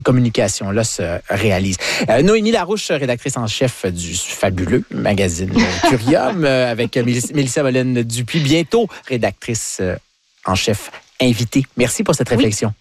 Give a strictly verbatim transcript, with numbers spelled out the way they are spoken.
communication-là se réalise. Euh, Noémie Larouche, rédactrice en chef du fabuleux magazine Curium, euh, avec Mélissa Molène-Dupuis, bientôt rédactrice euh, en chef invitée. Merci pour cette réflexion. Oui.